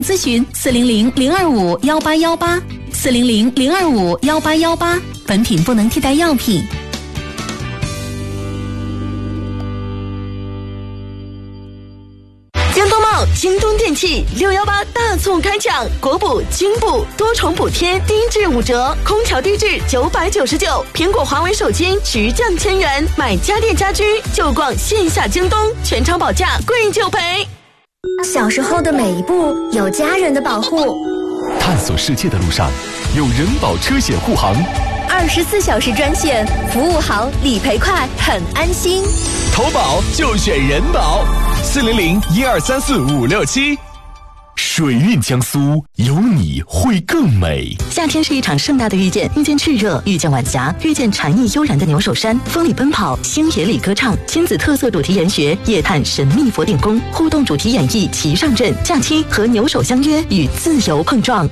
咨询400-025-1818，400-025-1818，本品不能替代药品。 京东茂、京东电器618大促开抢，国补、军补多重补贴，低至5折，空调低至999，苹果、华为手机直降1000元，买家电家居就逛线下京东，全场保价，贵就赔。 小时候的每一步有家人的保护， 探索世界的路上有人保车险护航 ，24小时专线，服务好，理赔快，很安心。 投保就选人保，400-1234-567。水韵江苏，有你会更美。 夏天是一场盛大的遇见，遇见炽热，遇见晚霞，遇见禅意悠然的牛首山，风里奔跑，星野里歌唱，亲子特色主题研学，夜探神秘佛顶宫，互动主题演绎齐上阵，假期和牛首相约，与自由碰撞。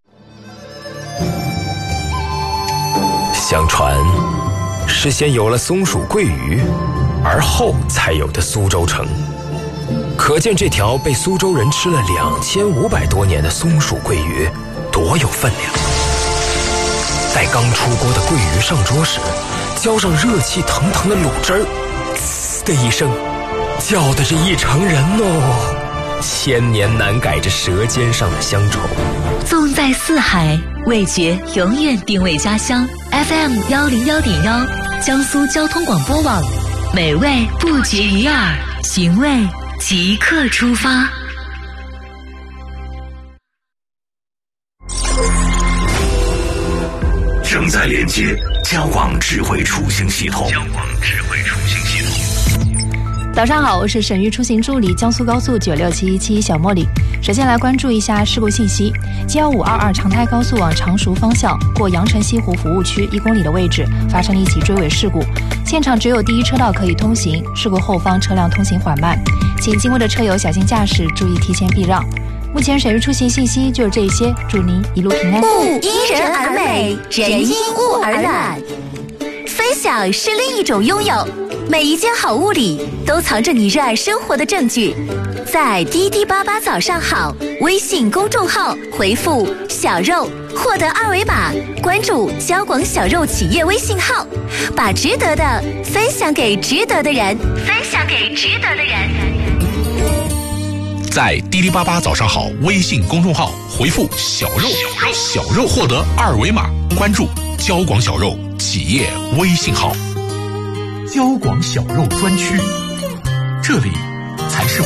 相传是先有了松鼠桂鱼，而后才有的苏州城。可见这条被苏州人吃了2500多年的松鼠桂鱼多有分量。待刚出锅的桂鱼上桌时，浇上热气腾腾的卤汁儿，呲的一声，叫的这一城人哦，千年难改这舌尖上的乡愁。 纵在四海，味觉永远定位家乡。FM 101.1，江苏交通广播网，美味不绝于耳，寻味即刻出发。 正在连接交广智慧出行系统。 早上好，我是省域出行助理江苏高速96717小茉莉。首先来关注一下事故信息：G15522常态高速往常熟方向过阳城西湖服务区1公里的位置发生了一起追尾事故，现场只有第一车道可以通行，事故后方车辆通行缓慢，请经过的车友小心驾驶，注意提前避让。目前省域出行信息就是这些，祝您一路平安。 物因人而美，人因物而暖。分享是另一种拥有，每一件好物里都藏着你热爱生活的证据。在滴滴88早上好微信公众号回复小肉，获得2维码，关注交广小肉企业微信号，把值得的分享给值得的人，分享给值得的人。 在滴滴88早上好微信公众号回复小肉，获得2维码，关注交广小肉企业微信号。 交广小肉专区，这里才是